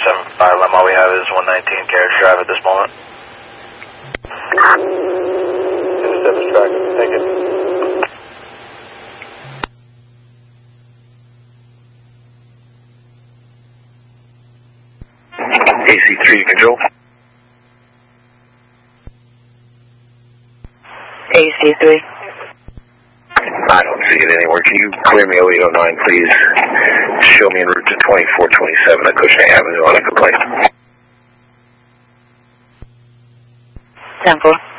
7-5 Lem, all we have is 119 Carriage Drive at this moment. Interceptor track, thank you. AC3 control. AC3. I don't see it anywhere. Can you clear me 0809, please? Show me en route to 2427 at Cushing Avenue on a complaint. 10-4.